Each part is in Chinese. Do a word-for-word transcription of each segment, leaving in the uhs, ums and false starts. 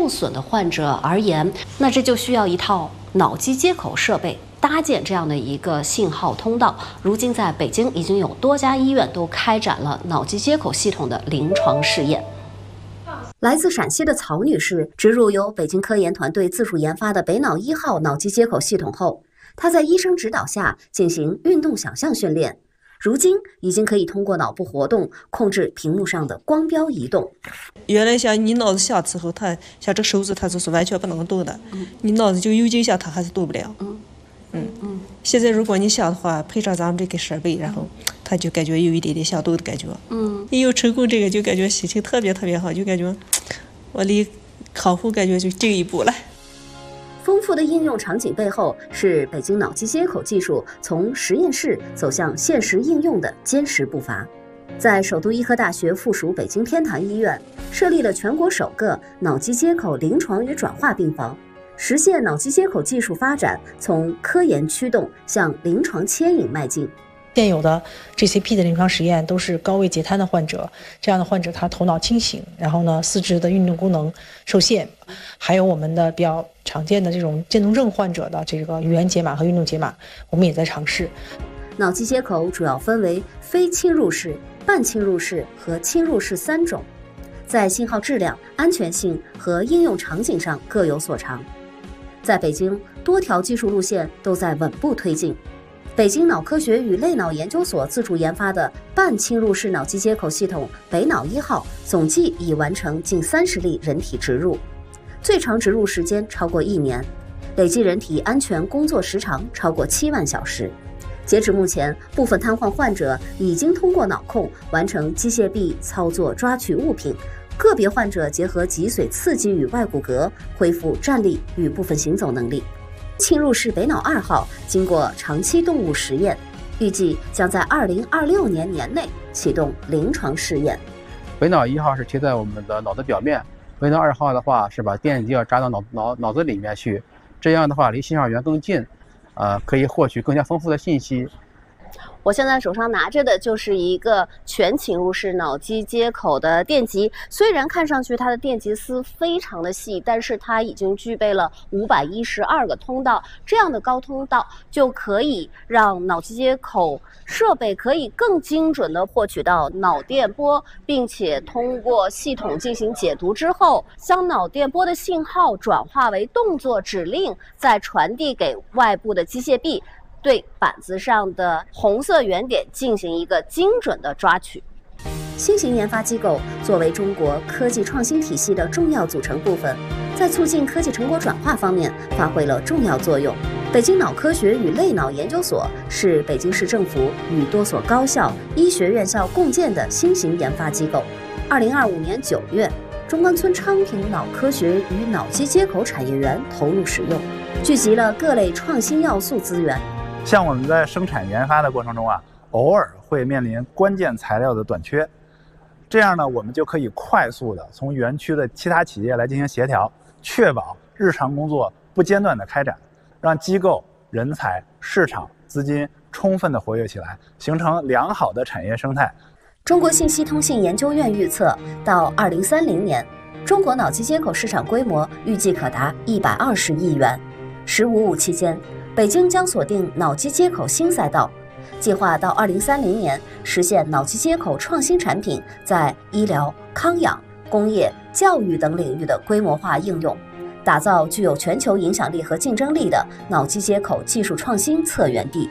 受损的患者而言，那这就需要一套脑机接口设备。搭建这样的一个信号通道，如今在北京已经有多家医院都开展了脑机接口系统的临床试验。来自陕西的曹女士植入由北京科研团队自主研发的北脑一号脑机接口系统后，她在医生指导下进行运动想象训练，如今已经可以通过脑部活动控制屏幕上的光标移动。 原来像你脑子下之后，它像这手指它就是完全不能动的，嗯、你脑子就有几下它还是动不了。嗯嗯嗯，现在如果你想的话，配上咱们这个设备，然后他就感觉有一点点想动的感觉。嗯，一有成功这个，就感觉心情特别特别好，就感觉我离康复感觉就进一步了。 丰富的应用场景背后，是北京脑机接口技术从实验室走向现实应用的坚实步伐。在首都医科大学附属北京天坛医院，设立了全国首个脑机接口临床与转化病房。实现脑机接口技术发展从科研驱动向临床牵引迈进。 现有的 G C P 的临床实验都是高位截瘫的患者，这样的患者他头脑清醒，然后呢四肢的运动功能受限，还有我们的比较常见的这种渐冻症患者的这个语言解码和运动解码，我们也在尝试。 脑机接口主要分为非侵入式、半侵入式和侵入式三种，在信号质量、安全性和应用场景上各有所长。在北京，多条技术路线都在稳步推进。北京脑科学与类脑研究所自主研发的半侵入式脑机接口系统北脑一号，总计已完成近三十例人体植入，最长植入时间超过一年，累计人体安全工作时长超过七万小时。截止目前，部分瘫痪患者已经通过脑控完成机械臂操作抓取物品。个别患者结合脊髓刺激与外骨骼，恢复站立与部分行走能力。侵入式北脑二号经过长期动物实验，预计将在二零二六年年内启动临床试验。 北脑一号是贴在我们的脑子表面，北脑二号的话是把电极要扎到脑脑脑子里面去，这样的话离信号源更近，呃，可以获取更加丰富的信息。 我现在手上拿着的就是一个全侵入式脑机接口的电极，虽然看上去它的电极丝非常的细，但是它已经具备了五百一十二个通道，这样的高通道就可以让脑机接口设备可以更精准地获取到脑电波，并且通过系统进行解读之后，将脑电波的信号转化为动作指令，再传递给外部的机械臂，对板子上的红色圆点进行一个精准的抓取。新型研发机构作为中国科技创新体系的重要组成部分，在促进科技成果转化方面发挥了重要作用。北京脑科学与类脑研究所是北京市政府与多所高校、医学院校共建的新型研发机构。二零二五年九月，中关村昌平脑科学与脑机接口产业园投入使用，聚集了各类创新要素资源。 像我们在生产研发的过程中啊，偶尔会面临关键材料的短缺，这样呢，我们就可以快速的从园区的其他企业来进行协调，确保日常工作不间断的开展，让机构、人才、市场、资金充分的活跃起来，形成良好的产业生态。 中国信息通信研究院预测，到二零三零年，中国脑机接口市场规模预计可达一百二十亿元。十五五期间，北京将锁定脑机接口新赛道，计划到二零三零年实现脑机接口创新产品在医疗、康养、工业、教育等领域的规模化应用，打造具有全球影响力和竞争力的脑机接口技术创新策源地。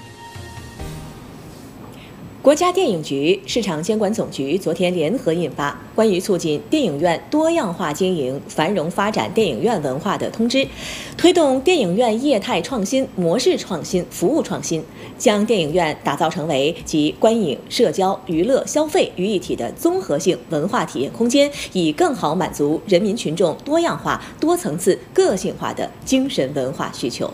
国家电影局、市场监管总局昨天联合印发《关于促进电影院多样化经营、繁荣发展电影院文化的通知》，推动电影院业态创新、模式创新、服务创新，将电影院打造成为集观影、社交、娱乐、消费于一体的综合性文化体验空间，以更好满足人民群众多样化、多层次、个性化的精神文化需求。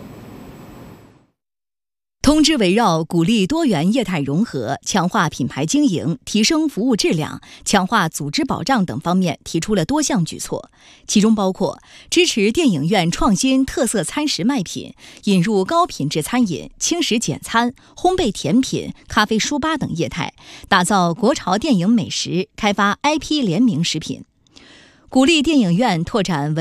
通知围绕鼓励多元业态融合、强化品牌经营、提升服务质量、强化组织保障等方面提出了多项举措，其中包括支持电影院创新特色餐食卖品，引入高品质餐饮、轻食简餐、烘焙甜品、咖啡书吧等业态，打造国潮电影美食，开发 I P 联名食品，鼓励电影院拓展文